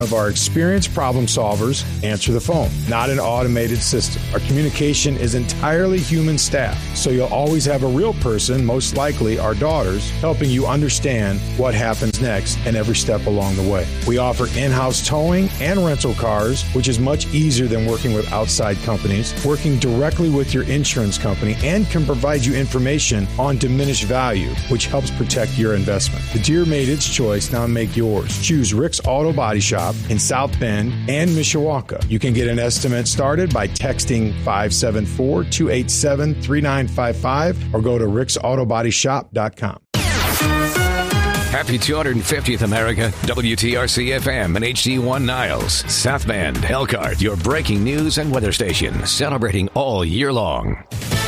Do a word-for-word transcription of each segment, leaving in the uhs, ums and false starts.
of our experienced problem solvers answer the phone, not an automated system. Our communication is entirely human staff, so you'll always have a real person, most likely our daughters, helping you understand what happens next and every step along the way. We offer in-house towing and rental cars, which is much easier than working with outside companies, working directly with your insurance company, and can provide you information on diminished value, which helps protect your investment. The Deere made its choice, now make yours. Choose Rick's Auto Body Shop in South Bend and Mishawaka. You can get an estimate started by texting five seven four, two eight seven, three nine five five or go to ricks auto body shop dot com. Happy two hundred fiftieth, America. W T R C F M and H D one Niles. South Bend, Elkhart, your breaking news and weather station, celebrating all year long.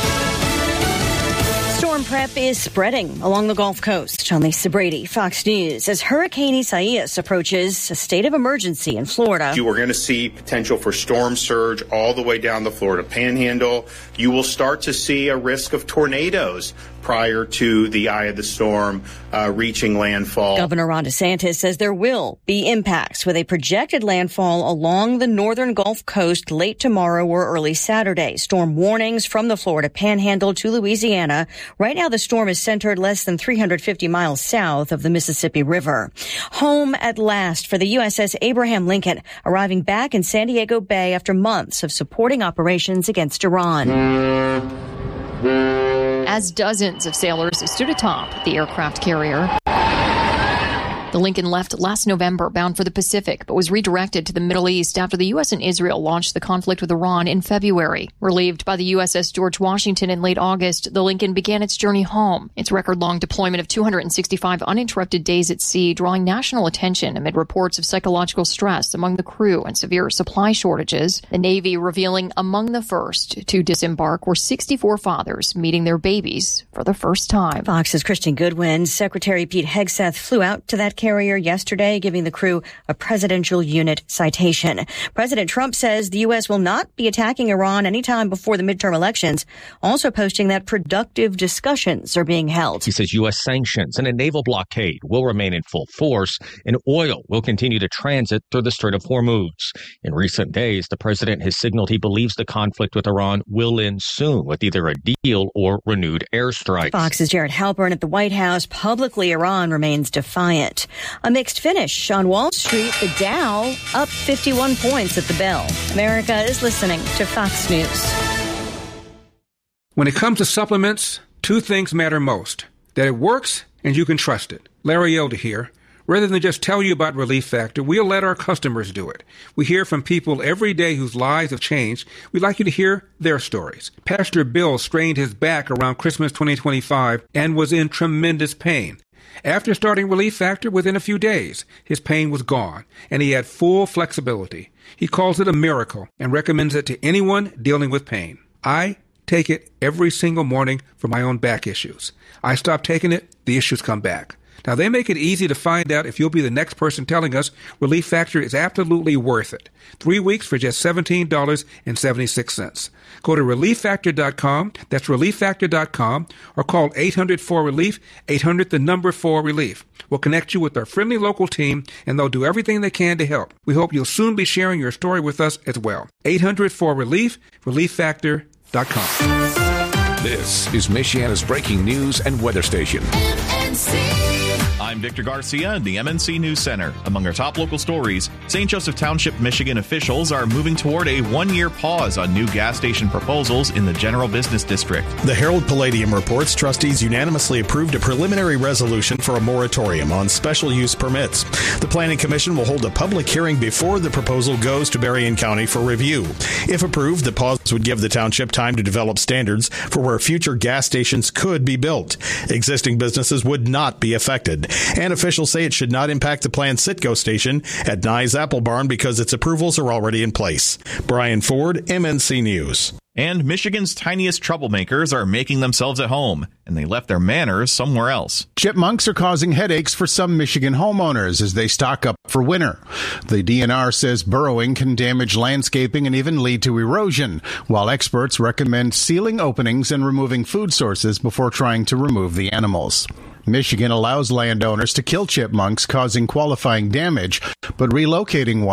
Storm prep is spreading along the Gulf Coast. I'm Lisa Brady, Fox News. As Hurricane Isaias approaches a state of emergency in Florida. You are going to see potential for storm surge all the way down the Florida Panhandle. You will start to see a risk of tornadoes prior to the eye of the storm uh, reaching landfall. Governor Ron DeSantis says there will be impacts with a projected landfall along the northern Gulf Coast late tomorrow or early Saturday. Storm warnings from the Florida Panhandle to Louisiana. Right now, the storm is centered less than three hundred fifty miles south of the Mississippi River. Home at last for the U S S Abraham Lincoln, arriving back in San Diego Bay after months of supporting operations against Iran. As dozens of sailors stood atop the aircraft carrier. The Lincoln left last November bound for the Pacific, but was redirected to the Middle East after the U S and Israel launched the conflict with Iran in February. Relieved by the U S S George Washington in late August, the Lincoln began its journey home. Its record-long deployment of two hundred sixty-five uninterrupted days at sea, drawing national attention amid reports of psychological stress among the crew and severe supply shortages. The Navy revealing among the first to disembark were sixty-four fathers meeting their babies for the first time. Fox's Christian Goodwin. Secretary Pete Hegseth flew out to that carrier yesterday, giving the crew a presidential unit citation. President Trump says the U S will not be attacking Iran anytime before the midterm elections, also posting that productive discussions are being held. He says U S sanctions and a naval blockade will remain in full force, and oil will continue to transit through the Strait of Hormuz. In recent days, the president has signaled he believes the conflict with Iran will end soon with either a deal or renewed airstrikes. Fox's Jared Halpern at the White House. Publicly, Iran remains defiant. A mixed finish on Wall Street. The Dow up fifty-one points at the bell. America is listening to Fox News. When it comes to supplements, two things matter most: that it works and you can trust it. Larry Elder here. Rather than just tell you about Relief Factor, we'll let our customers do it. We hear from people every day whose lives have changed. We'd like you to hear their stories. Pastor Bill strained his back around Christmas twenty twenty-five and was in tremendous pain. After starting Relief Factor, within a few days, his pain was gone, and he had full flexibility. He calls it a miracle and recommends it to anyone dealing with pain. I take it every single morning for my own back issues. I stop taking it, the issues come back. Now, they make it easy to find out if you'll be the next person telling us Relief Factor is absolutely worth it. Three weeks for just seventeen dollars and seventy-six cents. Go to relief factor dot com, that's relief factor dot com, or call eight hundred four relief, eight hundred the number four relief. We'll connect you with our friendly local team, and they'll do everything they can to help. We hope you'll soon be sharing your story with us as well. eight hundred four relief, relief factor dot com. This is Michiana's breaking news and weather station. M N C. I'm Victor Garcia in the M N C News Center. Among our top local stories, Saint Joseph Township, Michigan officials are moving toward a one-year pause on new gas station proposals in the general business district. The Herald Palladium reports trustees unanimously approved a preliminary resolution for a moratorium on special use permits. The Planning Commission will hold a public hearing before the proposal goes to Berrien County for review. If approved, the pause would give the township time to develop standards for where future gas stations could be built. Existing businesses would not be affected. And officials say it should not impact the planned Citgo station at Nye's Apple Barn because its approvals are already in place. Brian Ford, M N C News. And Michigan's tiniest troublemakers are making themselves at home, and they left their manners somewhere else. Chipmunks are causing headaches for some Michigan homeowners as they stock up for winter. The D N R says burrowing can damage landscaping and even lead to erosion, while experts recommend sealing openings and removing food sources before trying to remove the animals. Michigan allows landowners to kill chipmunks, causing qualifying damage, but relocating one